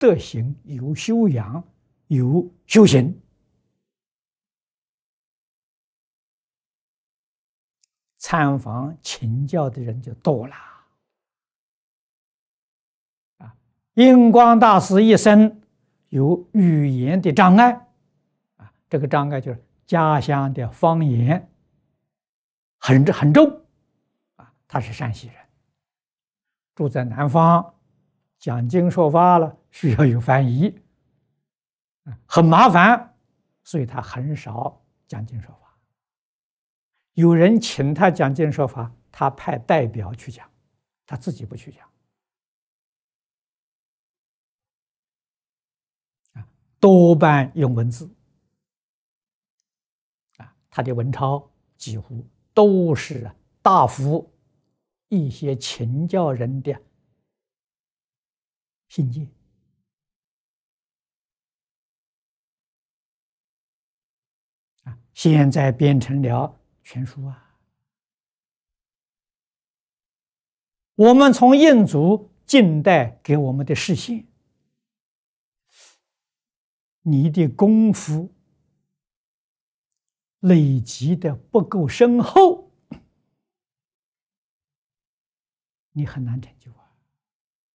德行，有修养，有修行，参访请教的人就多了。印光大师一生有语言的障碍，这个障碍就是家乡的方言很重，他是山西人，住在南方，讲经说法了，需要有翻译，很麻烦，所以他很少讲经说法。有人请他讲经说法，他派代表去讲，他自己不去讲。多半用文字，他的文钞几乎都是大夫一些请教人的信件。现在变成了全书啊！我们从印祖近代给我们的示现，你的功夫累积的不够深厚，你很难成就啊。